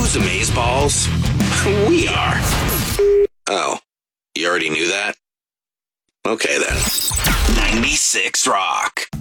Who's Amazeballs? We are. Oh, you already knew that? Okay then. 96 Rock.